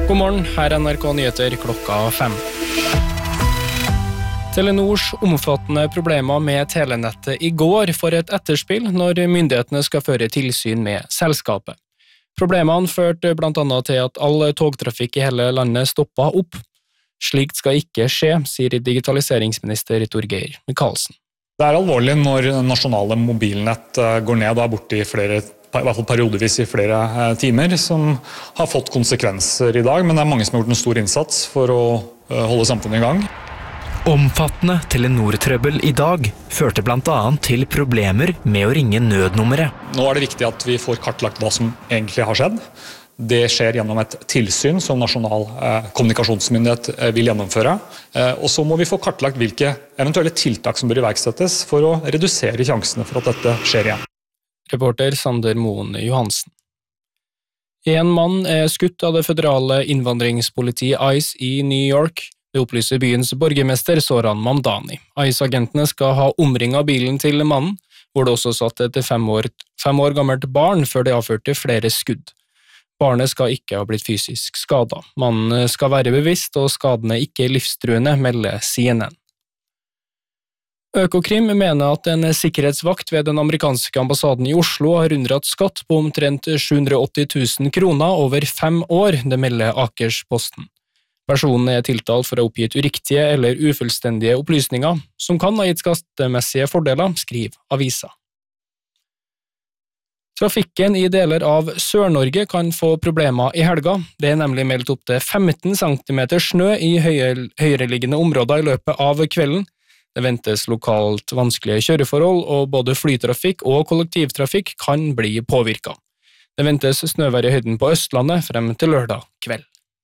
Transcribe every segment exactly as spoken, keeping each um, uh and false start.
God morgen, her er N R K Nyheter klokka fem. Telenors omfattende problemer med telenettet I går får et etterspill når myndighetene skal føre tilsyn med selskapet. Problemene førte blant annet til at all togtrafikk I hele landet stoppet opp. Slikt skal ikke skje, sier digitaliseringsminister Torgeir Micaelsen. Det er alvorlig når nasjonale mobilnett går ned og er borte I flere, I hvert fall periodevis I flere timer, som har fått konsekvenser I dag, men det er mange som har gjort en stor innsats for å holde samfunnet I gang. Omfattende Telenor-trøbbel I dag førte blant annet til problemer med å ringe nødnummeret. Nå er det viktig at vi får kartlagt hva som egentlig har skjedd. Det skjer gjennom et tilsyn som nasjonal eh, kommunikasjonsmyndighet eh, vil gjennomføre. Eh, og så må vi få kartlagt hvilke eventuelle tiltak som bør iverksettes for å redusere sjansene for at dette skjer igjen. Reporter Sander Moen Johansen. En mann er skutt av det føderale innvandringspolitiet ICE I New York. Det opplyser byens borgermester Zoran Mamdani. ICE-agentene skal ha omringet bilen til mannen, hvor det også satt et fem år, fem år gammelt barn før de avførte flere skudd. Barnet skal ikke ha blitt fysisk skadet. Mannen skal være bevisst, og skadene ikke livstruende, melder C N N. Økokrim mener at en sikkerhetsvakt ved den amerikanske ambassaden I Oslo har unndratt skatt på omtrent sju hundre og åtti tusen kroner over fem år, det melder Akersposten. Personen er tiltalt for å ha oppgitt uriktige eller ufullstendige opplysninger, som kan ha gitt skattemessige fordeler, skriver avisa. Trafikken I deler av Sør-Norge kan få problemer I helga. Det er nemlig meldt opp til femten centimeter snø I høyere, høyereliggende områder I løpet av kvelden. Det ventes lokalt vanskelige kjøreforhold, og både flytrafikk og kollektivtrafikk kan bli påvirket. Det ventes snøvær I høyden på Østlandet frem til lørdag kveld.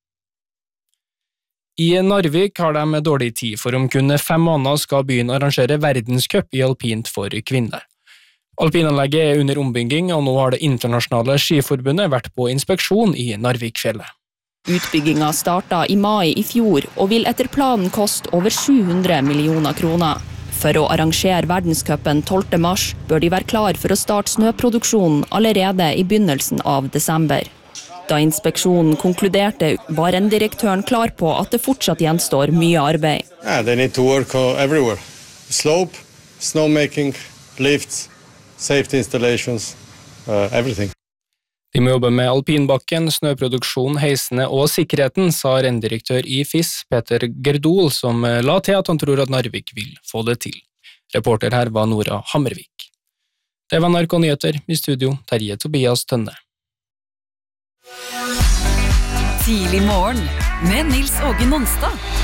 I Narvik har de dårlig tid, for om kun fem måneder skal byen arrangere verdenscup I alpint for kvinner. Alpinanlegget er under ombygging, og nå har det internasjonale skiforbundet vært på inspeksjon I Narvikfjellet. Utbygginga startet I mai I fjor, og vil etter planen koste over sju hundre millioner kroner. For å arrangere verdenscupen tolvte mars bør de være klar for å starte snøproduksjonen allerede I begynnelsen av desember. Da inspeksjonen konkluderte, var en direktøren klar på at det fortsatt gjenstår mye arbeid. Yeah, they need to work everywhere. Slope, snowmaking, lifts, safety installations, uh, everything. De må jobbe med alpinbakken, snøproduksjon, heisene og sikkerheten, sa renndirektør I F I S, Peter Gerdol, som la til at han tror at Narvik vil få det til. Reporter her var Nora Hammervik. Det var N R K Nyheter, I studio Terje Tobias Tønne. Tidlig morgen med Nils Åge Nonstad.